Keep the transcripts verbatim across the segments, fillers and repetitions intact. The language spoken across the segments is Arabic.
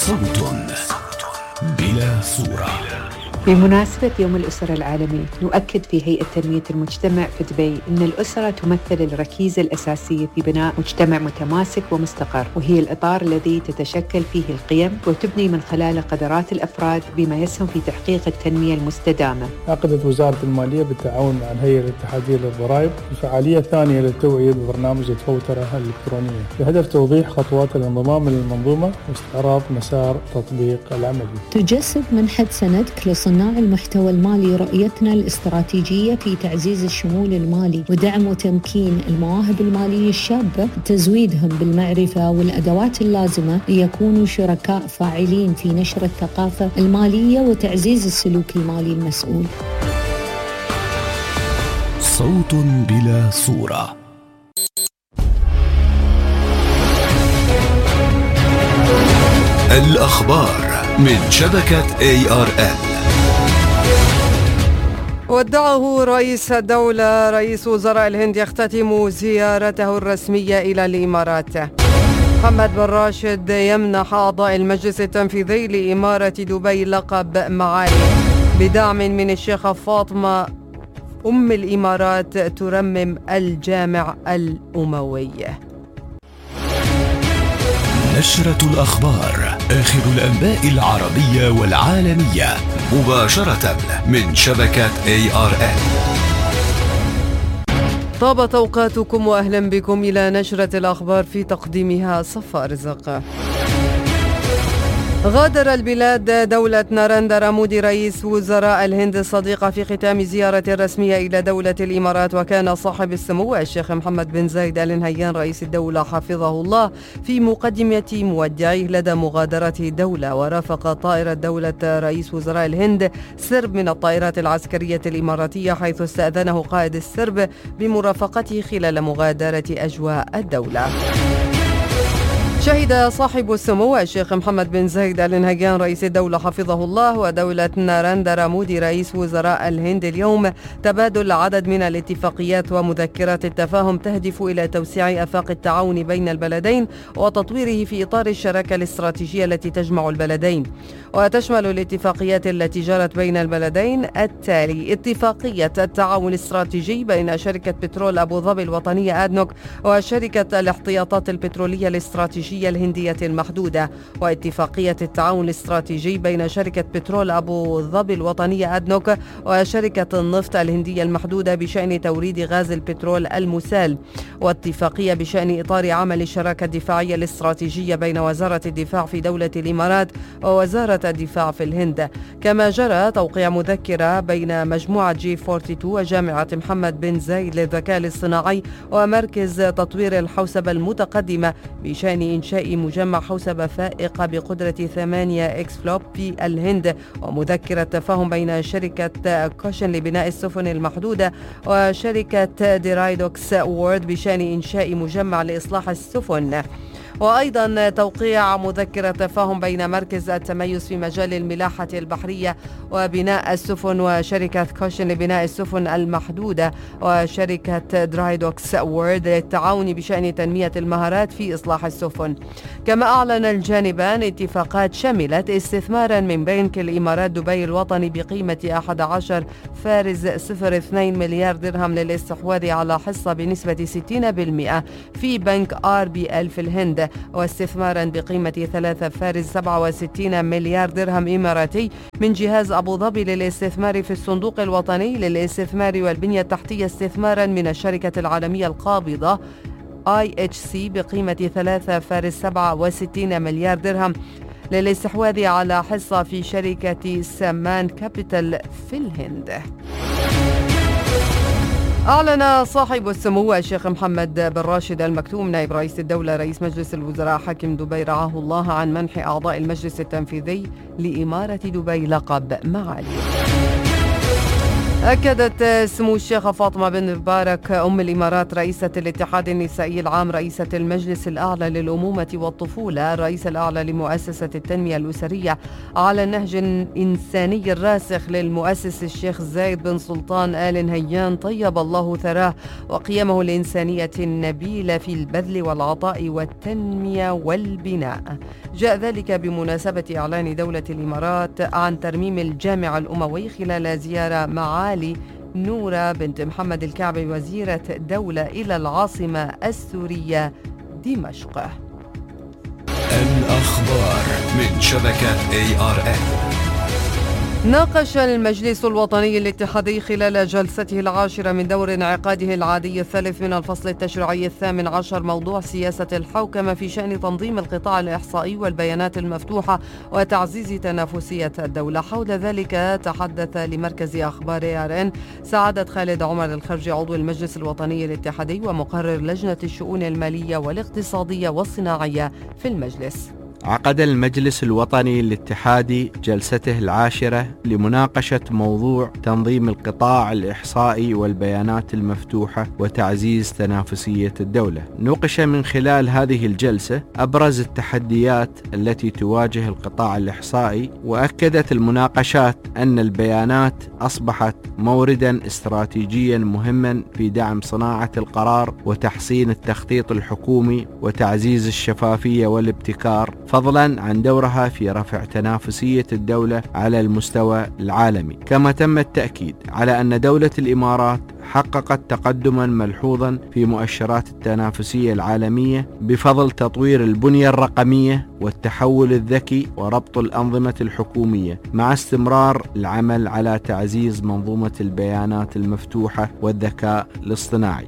صوت بلا صورة. بمناسبة يوم الأسرة العالمي نؤكد في هيئة تنمية المجتمع في دبي أن الأسرة تمثل الركيزة الأساسية في بناء مجتمع متماسك ومستقر، وهي الإطار الذي تتشكل فيه القيم وتبني من خلاله قدرات الأفراد بما يسهم في تحقيق التنمية المستدامة. عقدت وزارة المالية بالتعاون مع الهيئة الاتحادية للضرائب فعالية ثانية للتوعية ببرنامج الفوترة الإلكترونية بهدف توضيح خطوات الانضمام للمنظومة واستعراض مسار تطبيق العملي. تجسد منحة سندك لصناع المحتوى المالي رؤيتنا الاستراتيجية في تعزيز الشمول المالي ودعم وتمكين المواهب المالية الشابة وتزويدهم بالمعرفة والأدوات اللازمة ليكونوا شركاء فاعلين في نشر الثقافة المالية وتعزيز السلوك المالي المسؤول. صوت بلا صورة. الأخبار من شبكة إيه آر إل. ودعه رئيس الدولة. رئيس وزراء الهند يختتم زيارته الرسمية إلى الإمارات. محمد بن راشد يمنح أعضاء المجلس التنفيذي لإمارة دبي لقب معالي بدعم من الشيخة فاطمة أم الإمارات ترمم الجامع الأموي. نشرة الأخبار، آخر الأنباء العربية والعالمية مباشرة من شبكة إيه آر إل. طابت أوقاتكم وأهلا بكم إلى نشرة الأخبار في تقديمها صفاء رزق. غادر البلاد دولة نارندرا مودي رئيس وزراء الهند الصديقة في ختام زيارة رسمية إلى دولة الإمارات، وكان صاحب السمو الشيخ محمد بن زايد آل نهيان رئيس الدولة حفظه الله في مقدمة مودعيه لدى مغادرة الدولة. ورافق طائرة دولة رئيس وزراء الهند سرب من الطائرات العسكرية الإماراتية، حيث استأذنه قائد السرب بمرافقته خلال مغادرة أجواء الدولة. شهد صاحب السمو الشيخ محمد بن زايد آل نهيان رئيس الدولة حفظه الله ودولة نارندرا مودي رئيس وزراء الهند اليوم تبادل عدد من الاتفاقيات ومذكرات التفاهم تهدف إلى توسيع آفاق التعاون بين البلدين وتطويره في إطار الشراكة الاستراتيجية التي تجمع البلدين. وتشمل الاتفاقيات التي جرت بين البلدين التالي: اتفاقية التعاون الاستراتيجي بين شركة بترول أبو ظبي الوطنية أدنوك وشركة الاحتياطات البترولية الاستراتيجية الهندية المحدودة، واتفاقية التعاون الاستراتيجي بين شركة بترول أبو ظبي الوطنية أدنوك وشركة النفط الهندية المحدودة بشأن توريد غاز البترول المسال، واتفاقية بشأن إطار عمل الشراكة الدفاعية الاستراتيجية بين وزارة الدفاع في دولة الإمارات ووزارة الدفاع في الهند. كما جرى توقيع مذكرة بين مجموعة جي اثنين وأربعين وجامعة محمد بن زايد للذكاء الاصطناعي ومركز تطوير الحوسبة المتقدمة بشأن إنشاء مجمع حوسبة فائقة بقدرة ثمانية إكس فلوب في الهند، ومذكرة تفاهم بين شركة كوشن لبناء السفن المحدودة وشركة ديرايدوكس وورد بشأن إنشاء مجمع لإصلاح السفن. وأيضا توقيع مذكرة تفاهم بين مركز التميز في مجال الملاحة البحرية وبناء السفن وشركة كوشن لبناء السفن المحدودة وشركة درايدوكس وورد للتعاون بشأن تنمية المهارات في إصلاح السفن. كما أعلن الجانبان اتفاقات شملت استثمارا من بنك الإمارات دبي الوطني بقيمة أحد عشر فارز صفر اثنين مليار درهم للاستحواذ على حصة بنسبة ستين بالمئة في بنك آر بي إل في الهند، واستثمارا بقيمة ثلاثة فارز سبعة وستين مليار درهم إماراتي من جهاز أبو ظبي للاستثمار في الصندوق الوطني للاستثمار والبنية التحتية استثمارا من الشركة العالمية القابضة آي إتش سي بقيمة ثلاثة فارز سبعة وستين مليار درهم للاستحواذ على حصة في شركة سمان كابيتال في الهند. أعلن صاحب السمو الشيخ محمد بن راشد المكتوم نائب رئيس الدولة رئيس مجلس الوزراء حاكم دبي رعاه الله عن منح أعضاء المجلس التنفيذي لإمارة دبي لقب معالي. أكدت سمو الشيخة فاطمة بن مبارك أم الإمارات رئيسة الاتحاد النسائي العام رئيسة المجلس الأعلى للأمومة والطفولة الرئيس الأعلى لمؤسسة التنمية الأسرية على النهج الإنساني الراسخ للمؤسس الشيخ زايد بن سلطان آل نهيان طيب الله ثراه وقيمه الإنسانية النبيلة في البذل والعطاء والتنمية والبناء. جاء ذلك بمناسبة إعلان دولة الإمارات عن ترميم الجامع الأموي خلال زيارة معالي نورة بنت محمد الكعبي وزيرة دولة إلى العاصمة السورية دمشق. الأخبار من شبكة إيه آر إل. ناقش المجلس الوطني الاتحادي خلال جلسته العاشرة من دور انعقاده العادي الثالث من الفصل التشريعي الثامن عشر موضوع سياسة الحوكمة في شأن تنظيم القطاع الإحصائي والبيانات المفتوحة وتعزيز تنافسية الدولة. حول ذلك تحدث لمركز أخبار إيه آر إن سعادة خالد عمر الخرجي عضو المجلس الوطني الاتحادي ومقرر لجنة الشؤون المالية والاقتصادية والصناعية في المجلس. عقد المجلس الوطني الاتحادي جلسته العاشرة لمناقشة موضوع تنظيم القطاع الإحصائي والبيانات المفتوحة وتعزيز تنافسية الدولة. نوقش من خلال هذه الجلسة أبرز التحديات التي تواجه القطاع الإحصائي، وأكدت المناقشات أن البيانات أصبحت موردا استراتيجيا مهما في دعم صناعة القرار وتحسين التخطيط الحكومي وتعزيز الشفافية والابتكار، فضلا عن دورها في رفع تنافسية الدولة على المستوى العالمي. كما تم التأكيد على أن دولة الإمارات حققت تقدما ملحوظا في مؤشرات التنافسية العالمية بفضل تطوير البنية الرقمية والتحول الذكي وربط الأنظمة الحكومية، مع استمرار العمل على تعزيز منظومة البيانات المفتوحة والذكاء الاصطناعي.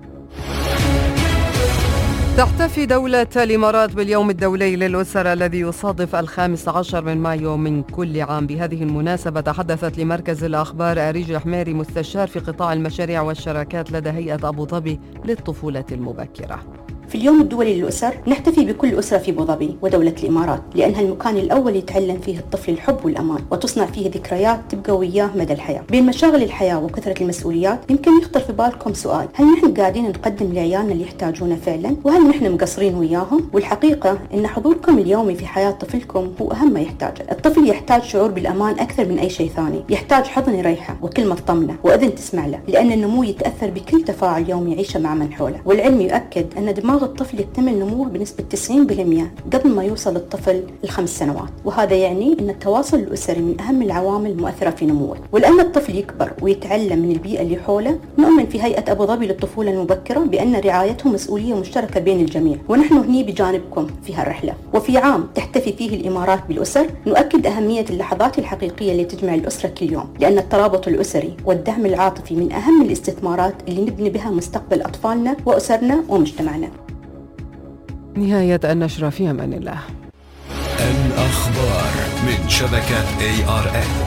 تحتفي دولة الإمارات باليوم الدولي للأسرة الذي يصادف الخامس عشر من مايو من كل عام. بهذه المناسبة تحدثت لمركز الأخبار أريج الحميري مستشار في قطاع المشاريع والشراكات لدى هيئة أبو ظبي للطفولة المبكرة. في اليوم الدولي للأسر نحتفي بكل أسرة في أبو ظبي ودولة الإمارات، لأنها المكان الأول يتعلم فيه الطفل الحب والأمان وتصنع فيه ذكريات تبقى وياه مدى الحياة. بين مشاغل الحياة وكثرة المسؤوليات يمكن يخطر في بالكم سؤال: هل نحن قاعدين نقدم لعيالنا اللي يحتاجونه فعلا؟ وهل نحن مقصرين وياهم؟ والحقيقة أن حضوركم اليومي في حياة طفلكم هو أهم ما يحتاجه. الطفل يحتاج شعور بالأمان أكثر من أي شيء ثاني، يحتاج حضن يريحه وكلمة تطمنه وأذن تسمع له، لأن النمو يتأثر بكل تفاعل يومي يعيشه مع من حوله. والعلم يؤكد أن دماغ الطفل يكتمل نموه بنسبة تسعين بالمئة قبل ما يوصل الطفل الخمس سنوات، وهذا يعني أن التواصل الأسري من أهم العوامل المؤثرة في نموه. ولأن الطفل يكبر ويتعلم من البيئة اللي حوله، نؤمن في هيئة أبو ظبي للطفولة المبكرة بأن رعايته مسؤولية مشتركة بين الجميع، ونحن هني بجانبكم في هالرحلة. وفي عام تحتفي فيه الإمارات بالأسر نؤكد أهمية اللحظات الحقيقية اللي تجمع الأسرة كل يوم، لأن الترابط الأسري والدعم العاطفي من أهم الاستثمارات اللي نبني بها مستقبل أطفالنا وأسرنا ومجتمعنا. نهاية النشرة، في أمان الله. الأخبار من شبكة إيه آر إل.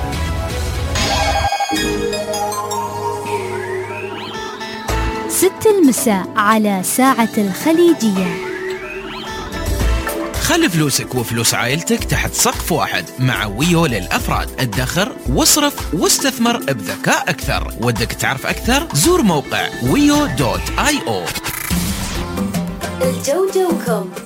ست المساء على ساعة الخليجية. خلي فلوسك وفلوس عائلتك تحت سقف واحد مع ويو للأفراد. ادخر واصرف واستثمر بذكاء أكثر. ودك تعرف أكثر؟ زور موقع ويو دوت آي أو. الجو جوكم